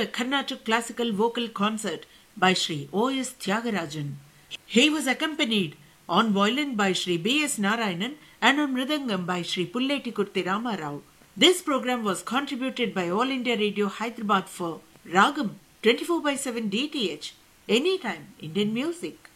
a Carnatic classical vocal concert by Sri O.S. Tyagarajan. He was accompanied on violin by Sri B.S. Narayanan and on mridangam by Sri Pulleti Kurti Rama Rao. This program was contributed by All India Radio Hyderabad for Ragam 24/7 DTH, anytime Indian music.